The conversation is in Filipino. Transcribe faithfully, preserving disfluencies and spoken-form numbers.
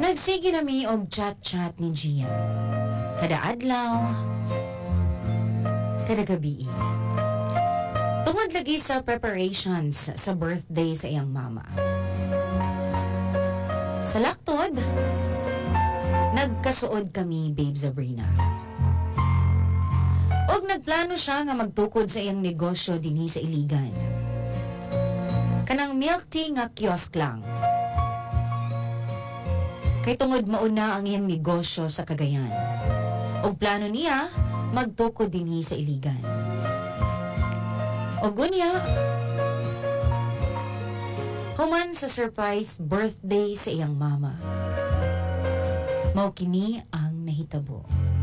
Nagsige nami og chat-chat ni Gia. Kada adlaw, kada gabi. Tungod lagi sa preparations sa birthday sa iyang mama. Sa laktod, nagkasuod kami, Babe Sabrina. Og nagplano siya nga magtukod sa iyang negosyo dinhi sa Iligan. Kanang milk tea nga kiosk lang. Kay tungod mauna ang iyang negosyo sa Cagayan. Og plano niya, magtukod dinhi sa Iligan. Og unya, human sa surprise birthday sa iyang mama. Mao kini ang nahitabo.